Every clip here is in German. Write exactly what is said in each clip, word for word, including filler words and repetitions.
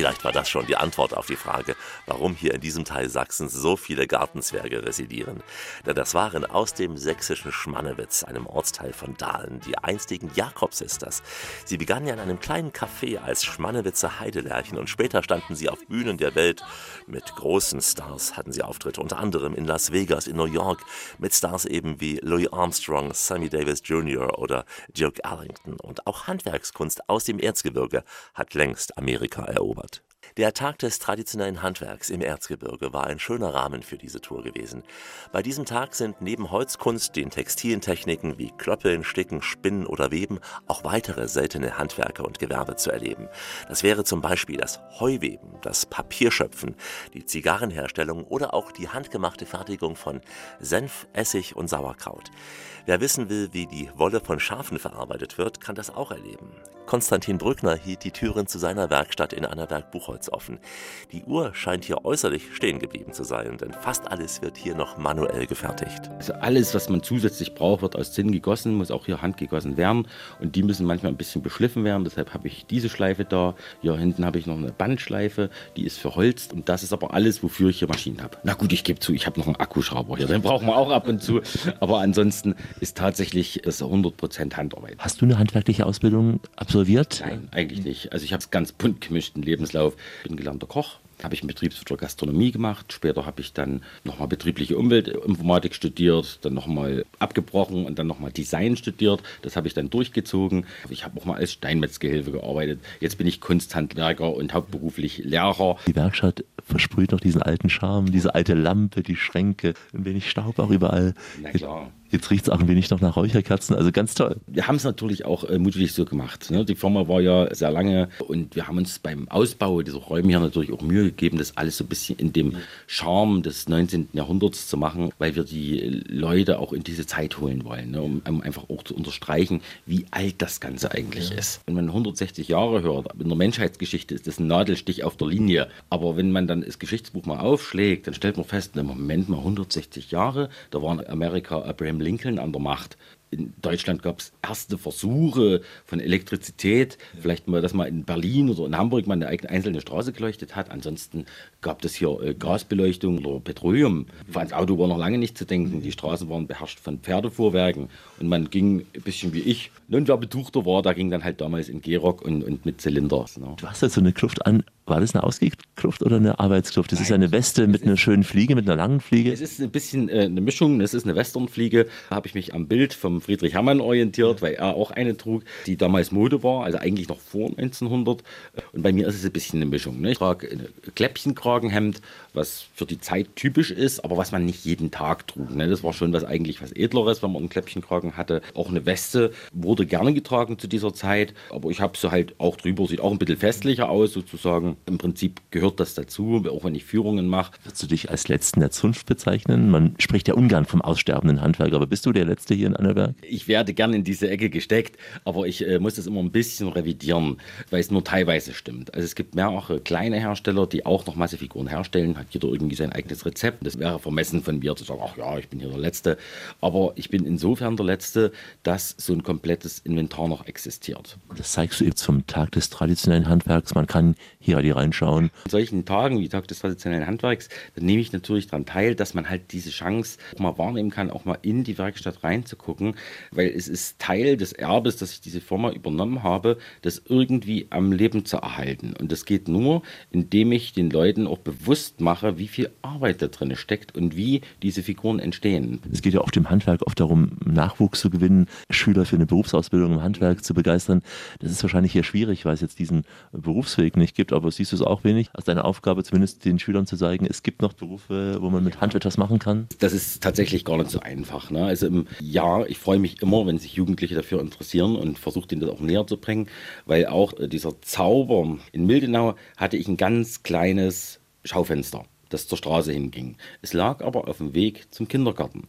Vielleicht war das schon die Antwort auf die Frage, warum hier in diesem Teil Sachsens so viele Gartenzwerge residieren. Denn das waren aus dem sächsischen Schmannewitz, einem Ortsteil von Dahlen, die einstigen Jakob-Sisters. Sie begannen ja in einem kleinen Café als Schmannewitzer Heidelärchen und später standen sie auf Bühnen der Welt. Mit großen Stars hatten sie Auftritte, unter anderem in Las Vegas, in New York, mit Stars eben wie Louis Armstrong, Sammy Davis Junior oder Duke Ellington. Und auch Handwerkskunst aus dem Erzgebirge hat längst Amerika erobert. Der Tag des traditionellen Handwerks im Erzgebirge war ein schöner Rahmen für diese Tour gewesen. Bei diesem Tag sind neben Holzkunst, den textilen Techniken wie Klöppeln, Sticken, Spinnen oder Weben auch weitere seltene Handwerke und Gewerbe zu erleben. Das wäre zum Beispiel das Heuweben, das Papierschöpfen, die Zigarrenherstellung oder auch die handgemachte Fertigung von Senf, Essig und Sauerkraut. Wer wissen will, wie die Wolle von Schafen verarbeitet wird, kann das auch erleben. Konstantin Brückner hielt die Türen zu seiner Werkstatt in Annaberg-Buchholz offen. Die Uhr scheint hier äußerlich stehen geblieben zu sein, denn fast alles wird hier noch manuell gefertigt. Also alles, was man zusätzlich braucht, wird aus Zinn gegossen, muss auch hier handgegossen werden. Und die müssen manchmal ein bisschen beschliffen werden, deshalb habe ich diese Schleife da. Hier hinten habe ich noch eine Bandschleife, die ist verholzt. Und das ist aber alles, wofür ich hier Maschinen habe. Na gut, ich gebe zu, ich habe noch einen Akkuschrauber hier, den brauchen wir auch ab und zu. Aber ansonsten ist tatsächlich das hundert Prozent Handarbeit. Hast du eine handwerkliche Ausbildung absolviert? Nein, eigentlich nicht. Also ich habe es ganz bunt gemischt, einen Lebenslauf. Ich bin gelernter Koch, habe ich einen Betriebswirt für Gastronomie gemacht. Später habe ich dann nochmal betriebliche Umweltinformatik studiert, dann nochmal abgebrochen und dann nochmal Design studiert. Das habe ich dann durchgezogen. Ich habe auch mal als Steinmetzgehilfe gearbeitet. Jetzt bin ich Kunsthandwerker und hauptberuflich Lehrer. Die Werkstatt versprüht noch diesen alten Charme, diese alte Lampe, die Schränke, ein wenig Staub auch überall. Na klar. Jetzt riecht es auch ein wenig noch nach Räucherkerzen, also ganz toll. Wir haben es natürlich auch äh, mutwillig so gemacht. Ne? Die Firma war ja sehr lange und wir haben uns beim Ausbau dieser Räume hier natürlich auch Mühe gegeben, das alles so ein bisschen in dem Charme des neunzehnten Jahrhunderts zu machen, weil wir die Leute auch in diese Zeit holen wollen, ne? um, um einfach auch zu unterstreichen, wie alt das Ganze eigentlich ja. ist. Wenn man hundertsechzig Jahre hört, in der Menschheitsgeschichte ist das ein Nadelstich auf der Linie. Aber wenn man dann das Geschichtsbuch mal aufschlägt, dann stellt man fest, im Moment mal hundertsechzig Jahre, da war in Amerika Abraham Lincoln an der Macht. In Deutschland gab es erste Versuche von Elektrizität, vielleicht mal, dass man in Berlin oder in Hamburg mal eine einzelne Straße geleuchtet hat. Ansonsten gab es hier äh, Gasbeleuchtung oder Petroleum. Ans Auto war noch lange nicht zu denken. Die Straßen waren beherrscht von Pferdefuhrwerken und man ging ein bisschen wie ich. Und wer betuchter war, da ging dann halt damals in Gehrock und, und mit Zylinder. Ne? Du hast jetzt so eine Kluft an. War das eine Ausgehkluft oder eine Arbeitskluft? Das Nein, ist ja eine Weste mit einer schönen Fliege, mit einer langen Fliege. Es ist ein bisschen äh, eine Mischung. Es ist eine Westernfliege. Da habe ich mich am Bild vom Friedrich Herrmann orientiert, weil er auch eine trug, die damals Mode war, also eigentlich noch vor neunzehnhundert. Und bei mir ist es ein bisschen eine Mischung. Ne? Ich trage ein Kläppchenkragenhemd, was für die Zeit typisch ist, aber was man nicht jeden Tag trug. Ne? Das war schon was eigentlich was Edleres, wenn man einen Kläppchenkragen hatte. Auch eine Weste wurde gerne getragen zu dieser Zeit, aber ich habe sie halt auch drüber, sieht auch ein bisschen festlicher aus sozusagen. Im Prinzip gehört das dazu, auch wenn ich Führungen mache. Würdest du dich als Letzten der Zunft bezeichnen? Man spricht ja ungern vom aussterbenden Handwerk, aber bist du der Letzte hier in Annaberg? Ich werde gerne in diese Ecke gesteckt, aber ich äh, muss das immer ein bisschen revidieren, weil es nur teilweise stimmt. Also es gibt mehrere kleine Hersteller, die auch noch Massefiguren herstellen, hat jeder irgendwie sein eigenes Rezept. Das wäre vermessen von mir zu sagen, ach ja, ich bin hier der Letzte. Aber ich bin insofern der Letzte, dass so ein komplettes Inventar noch existiert. Das zeigst du eben zum Tag des traditionellen Handwerks. Man kann hier halt reinschauen. In solchen Tagen wie Tag des traditionellen Handwerks, da nehme ich natürlich daran teil, dass man halt diese Chance auch mal wahrnehmen kann, auch mal in die Werkstatt reinzugucken, weil es ist Teil des Erbes, dass ich diese Firma übernommen habe, das irgendwie am Leben zu erhalten. Und das geht nur, indem ich den Leuten auch bewusst mache, wie viel Arbeit da drin steckt und wie diese Figuren entstehen. Es geht ja oft im Handwerk oft darum, Nachwuchs zu gewinnen, Schüler für eine Berufsausbildung im Handwerk zu begeistern. Das ist wahrscheinlich hier schwierig, weil es jetzt diesen Berufsweg nicht gibt, aber siehst du es auch wenig? Als deine Aufgabe zumindest den Schülern zu zeigen, es gibt noch Berufe, wo man mit Hand etwas machen kann? Das ist tatsächlich gar nicht so einfach. Ne? Also im Jahr, ich freue mich immer, wenn sich Jugendliche dafür interessieren und versuche denen das auch näher zu bringen, weil auch äh, dieser Zauber, in Mildenau hatte ich ein ganz kleines Schaufenster, das zur Straße hinging. Es lag aber auf dem Weg zum Kindergarten. Und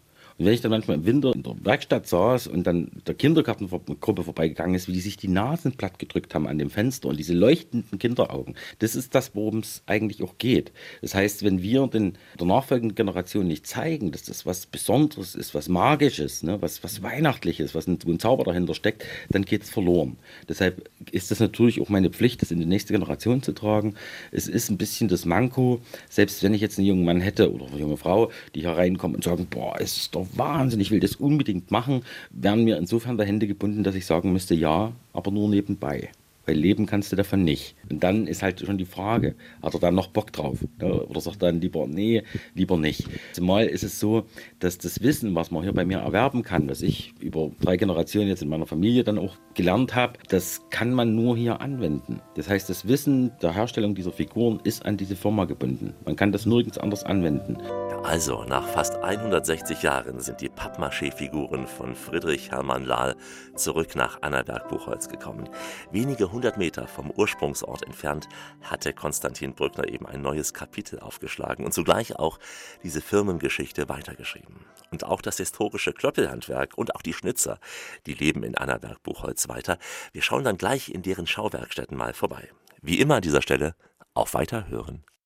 Und wenn ich dann manchmal im Winter in der Werkstatt saß und dann der Kindergartengruppe vorbeigegangen ist, wie die sich die Nasen platt gedrückt haben an dem Fenster und diese leuchtenden Kinderaugen, das ist das, worum es eigentlich auch geht. Das heißt, wenn wir den, der nachfolgenden Generation nicht zeigen, dass das was Besonderes ist, was Magisches, ne, was, was Weihnachtliches, was ein, wo ein Zauber dahinter steckt, dann geht es verloren. Deshalb ist das natürlich auch meine Pflicht, das in die nächste Generation zu tragen. Es ist ein bisschen das Manko, selbst wenn ich jetzt einen jungen Mann hätte oder eine junge Frau, die hereinkommen und sagen, boah, es ist doch Wahnsinn, ich will das unbedingt machen, wären mir insofern die Hände gebunden, dass ich sagen müsste, ja, aber nur nebenbei. Weil leben kannst du davon nicht. Und dann ist halt schon die Frage, hat er dann noch Bock drauf? Oder sagt er dann lieber, nee, lieber nicht. Zumal ist es so, dass das Wissen, was man hier bei mir erwerben kann, was ich über drei Generationen jetzt in meiner Familie dann auch gelernt habe, das kann man nur hier anwenden. Das heißt, das Wissen der Herstellung dieser Figuren ist an diese Firma gebunden. Man kann das nirgends anders anwenden. Also, nach fast hundertsechzig Jahren sind die Pappmaché-Figuren von Friedrich Hermann Lahl zurück nach Annaberg-Buchholz gekommen. Wenige hundert Meter vom Ursprungsort entfernt hatte Konstantin Brückner eben ein neues Kapitel aufgeschlagen und zugleich auch diese Firmengeschichte weitergeschrieben. Und auch das historische Klöppelhandwerk und auch die Schnitzer, die leben in Annaberg-Buchholz weiter. Wir schauen dann gleich in deren Schauwerkstätten mal vorbei. Wie immer an dieser Stelle, auf Weiterhören.